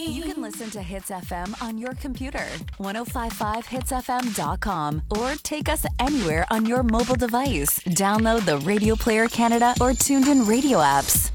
You can listen to Hits FM on your computer, 1055hitsfm.com, or take us anywhere on your mobile device. Download the Radio Player Canada or Tuned In radio apps.